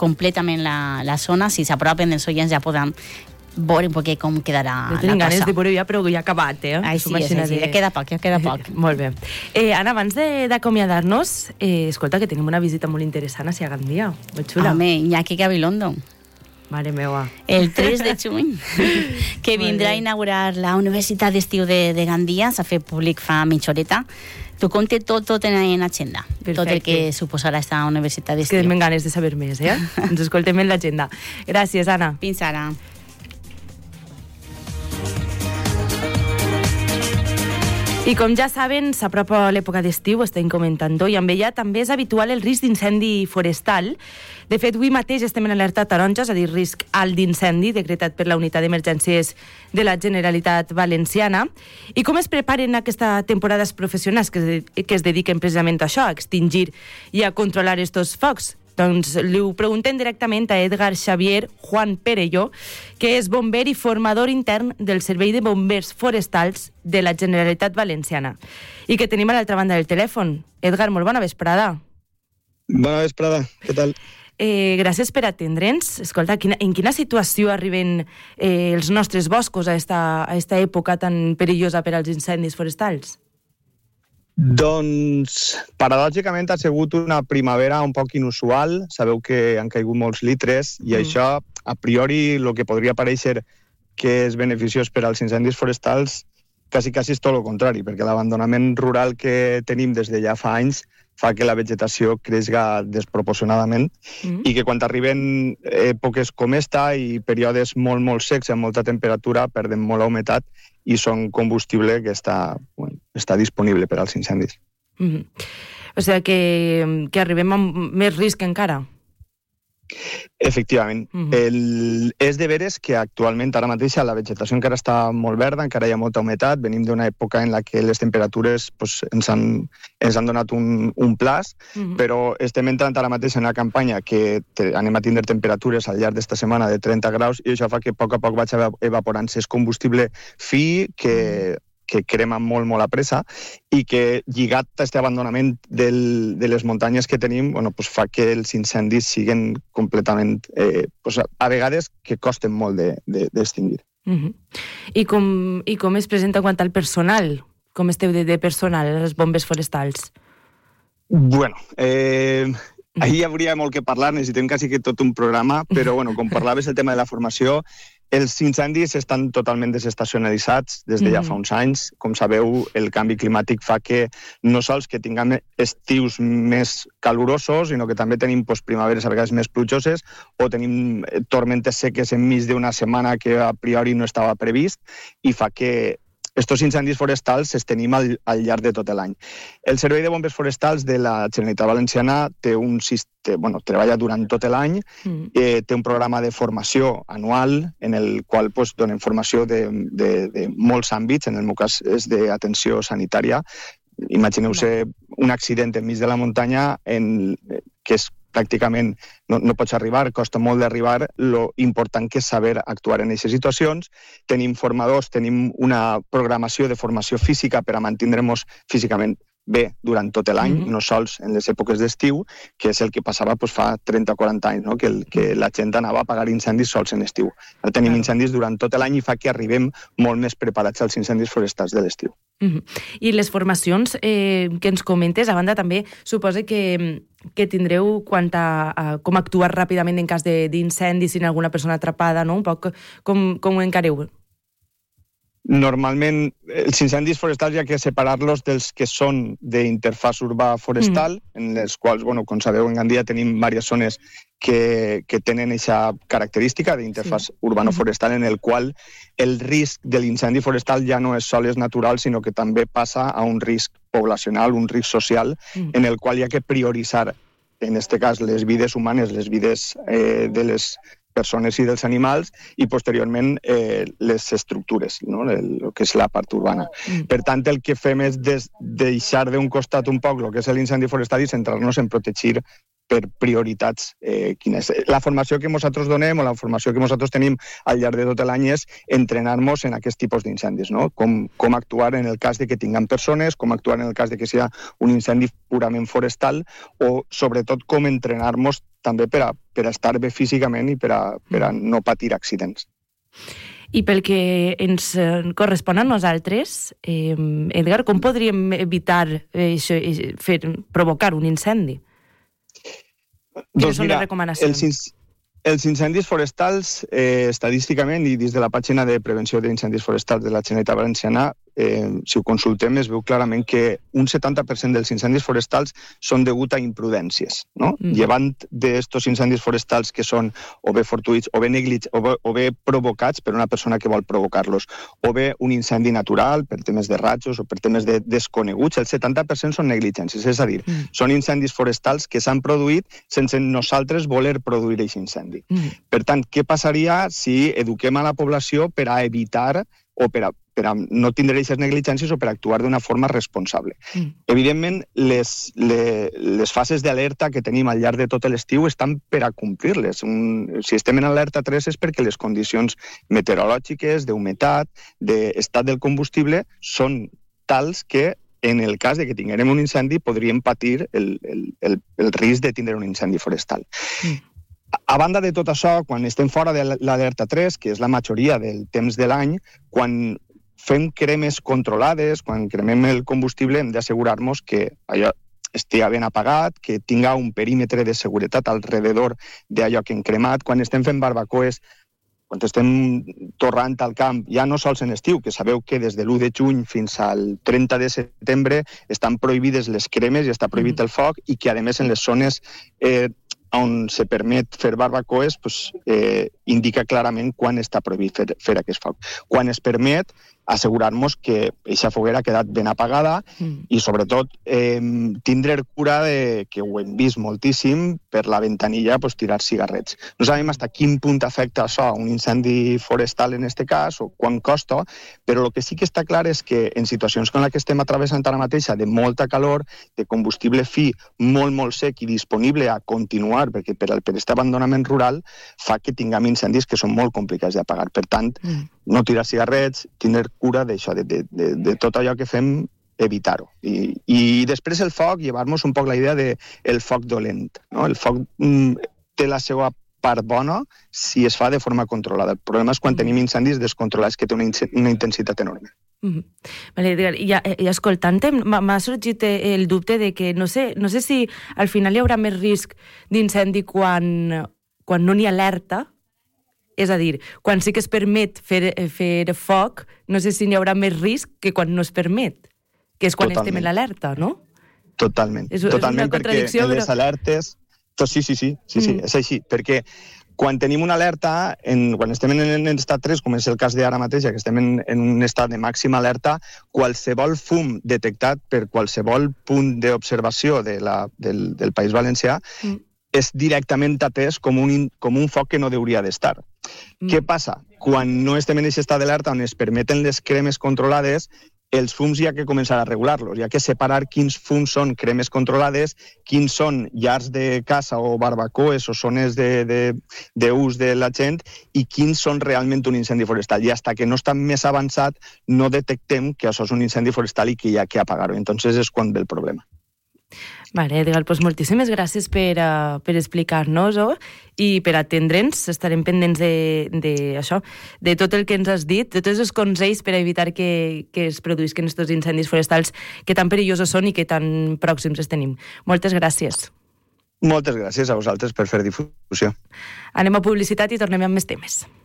completament la zona. Si s'apropen els oients ja podran veure un poquet com quedarà la cosa. Tinc ganes de veure ja, però ja ha acabat, Així és, ja queda poc. Molt bé. Anna, abans d'acomiadar-nos, escolta, que tenim una visita molt interessant a Gandia, molt xula. Home, Iñaki Gabilondo. Mare meva. El 3 de juny, que vindrà a inaugurar la Universitat d'Estiu de Gandia, s'ha fet públic fa mitja horeta. T'ho conte tot en agenda. Perfecte. Tot el que suposarà esta Universitat d'Estiu. Que tenim ganes de saber més, Ens escoltem en l'agenda. Gràcies, Anna. Fins ara. I com ja saben, s'apropa l'època d'estiu, estem comentant-ho, i amb ella també és habitual el risc d'incendi forestal. De fet, avui mateix estem en alerta taronja, és a dir, risc alt d'incendi, decretat per la Unitat d'Emergències de la Generalitat Valenciana. I com es preparen aquesta temporada els professionals que es dediquen precisament a això, a extingir i a controlar estos focs? Doncs li ho preguntem directament a Edgar Xavier Juan Perelló, que és bomber i formador intern del Servei de Bombers Forestals de la Generalitat Valenciana, i que tenim a l'altra banda del telèfon. Edgar, molt bona vesprada. Bona vesprada, què tal? Gràcies per atendre'ns. Escolta, en quina situació arriben els nostres boscos a esta època tan perillosa per als incendis forestals? Doncs, paradògicament, ha sigut una primavera un poc inusual. Sabeu que han caigut molts litres i això, a priori, el que podria parèixer que és beneficiós per als incendis forestals, quasi és tot el contrari, perquè l'abandonament rural que tenim des de ja fa anys fa que la vegetació creixga desproporcionadament i que quan arriben èpoques com esta i períodes molt secs amb molta temperatura perden molt la humitat i són combustible que està disponible per als incendis. O sigui que arribem amb més risc encara. Efectivament. És de veres que actualment, ara mateix, la vegetació encara està molt verda, encara hi ha molta humitat, venim d'una època en la que les temperatures ens han donat un plaç, però estem entrant ara mateix en una campanya que anem a tindre temperatures al llarg d'esta setmana de 30 graus i això fa que a poc vaig evaporant-se. És combustible fi que crema molt a pressa i que, lligat a aquest abandonament de les muntanyes que tenim, fa que els incendis siguin completament, a vegades, que costen molt d'extingir. I com es presenta quant al personal? Com esteu de personal a les bombes forestals? Bueno, ahir hi hauria molt que parlar, necessitem quasi que tot un programa, però com parlaves el tema de la formació, els incendis estan totalment desestacionalitzats des de ja fa uns anys. Com sabeu, el canvi climàtic fa que no sols que tinguem estius més calorosos, sinó que també tenim primaveres a vegades més plujoses o tenim tormentes seques enmig d'una setmana que a priori no estava previst i fa que estos incendis forestals s'estenim al llarg de tot l'any. El Servei de Bombers Forestals de la Generalitat Valenciana té treballa durant tot l'any, té un programa de formació anual en el qual donen formació de molts àmbits, en el meu cas és d'atenció sanitària. Imagineu-se un accident enmig de la muntanya que és pràcticament no pots arribar, costa molt d'arribar. Lo important que és saber actuar en aquestes situacions. Tenim formadors, tenim una programació de formació física per a mantindre-nos físicament bé durant tot l'any, no sols en les èpoques d'estiu, que és el que passava fa 30 o 40 anys, que la gent anava a apagar incendis sols en estiu. Ara tenim incendis durant tot l'any i fa que arribem molt més preparats als incendis forestals de l'estiu. I les formacions que ens comentes, a banda també suposa que tindreu quant a com actuar ràpidament en cas d'incendi, si hi ha alguna persona atrapada, no? Un poc com ho encareu? Normalment, els incendis forestals hi ha que separar-los dels que són d'interfàs urbà forestal, en les quals, com sabeu, en Gandia tenim diverses zones que tenen aquesta característica d'interfàs urbano-forestal, en el qual el risc de l'incendi forestal ja no és sols natural, sinó que també passa a un risc poblacional, un risc social, en el qual hi ha que prioritzar, en aquest cas, les vides humanes, les vides de les persones i dels animals, i posteriorment les estructures, el que és la part urbana. Per tant, el que fem és deixar d'un costat un poc el que és l'incendi forestal i centrar-nos en protegir per prioritats. La formació que nosaltres donem o la formació que nosaltres tenim al llarg de tot l'any és entrenar-nos en aquest tipus d'incendis, no? Com actuar en el cas de que tinguem persones, com actuar en el cas de que sigui un incendi purament forestal o, sobretot, com entrenar-nos també per a estar bé físicament i per a no patir accidents. I pel que ens correspon a nosaltres, Edgar, com podríem evitar provocar un incendi? Quines són les recomanacions? Els incendis forestals, estadísticament, i des de la pàgina de prevenció d'incendis forestals de la Generalitat Valenciana, si ho consultem, es veu clarament que un 70% dels incendis forestals són degut a imprudències, no? Llevant d'estos incendis forestals que són o bé fortuïts o bé o bé provocats per una persona que vol provocar-los, o bé un incendi natural per temes de ratxos o per temes de desconeguts, el 70% són negligències, és a dir, són incendis forestals que s'han produït sense nosaltres voler produir aquest incendi. Per tant, què passaria si eduquem a la població per a evitar o per a no tindre aquestes negligències o per actuar d'una forma responsable. Evidentment, les fases d'alerta que tenim al llarg de tot l'estiu estan per a complir-les. Si estem en alerta 3 és perquè les condicions meteorològiques, d'humitat, d'estat del combustible, són tals que en el cas de que tinguem un incendi podríem patir el risc de tindre un incendi forestal. A banda de tot això, quan estem fora de l'alerta 3, que és la majoria del temps de l'any, quan fem cremes controlades, quan cremem el combustible, hem d'assegurar-nos que allò estigui ben apagat, que tinga un perímetre de seguretat alrededor d'allò que hem cremat. Quan estem fent barbacoes, quan estem torrant al camp, ja no sols en estiu, que sabeu que des de l'1 de juny fins al 30 de setembre estan prohibides les cremes i està prohibit el foc, i que, a més, en les zones on se permet fer barbacoes, indica clarament quan està prohibit fer aquest foc. Quan es permet, assegurar-nos que aquesta foguera ha quedat ben apagada i, sobretot, tindre cura de, que ho hem vist moltíssim, per la ventanilla tirar cigarrets. No sabem fins a quin punt afecta això un incendi forestal en aquest cas o quan costa, però el que sí que està clar és que en situacions com la que estem atravessant ara mateixa, de molta calor, de combustible fi molt, molt sec i disponible a continuar, perquè per aquest abandonament rural fa que tinguem incendis que són molt complicats d'apagar. Per tant, no tirar cigarrets, tindre cura d'això, de tot allò que fem, evitar-ho. I després el foc, llevar-nos un poc la idea del foc dolent. El foc té la seva part bona si es fa de forma controlada. El problema és quan tenim incendis descontrolats que té una intensitat enorme. I escoltant-te, m'ha sorgit el dubte de que no sé si al final hi haurà més risc d'incendi quan no n'hi ha alerta. És a dir, quan sí que es permet fer foc, no sé si n'hi haurà més risc que quan no es permet, que és quan estem en l'alerta, no? Totalment. Totalment, perquè en les alertes... Sí, és així, perquè quan tenim una alerta, quan estem en estat 3, com és el cas d'ara mateix, que estem en un estat de màxima alerta, qualsevol fum detectat per qualsevol punt d'observació del País Valencià és directament atès com un foc que no hauria d'estar. Què passa? Quan no estem en aquest estat d'alerta on es permeten les cremes controlades, els fums hi ha que començar a regular-los. Hi ha que separar quins fums són cremes controlades, quins són llars de caça o barbacoes o zones d'ús de la gent i quins són realment un incendi forestal. I fins que no està més avançat no detectem que això és un incendi forestal i que hi ha que apagar-ho. Entonces és quan ve el problema. Vale, Edgar, doncs moltíssimes gràcies per explicar-nos-ho i per atendre'ns. Estarem pendents d'això, de tot el que ens has dit, de tots els consells per evitar que es produïsquen aquests incendis forestals que tan perillosos són i que tan pròxims els tenim. Moltes gràcies. Moltes gràcies a vosaltres per fer difusió. Anem a publicitat i tornem amb més temes.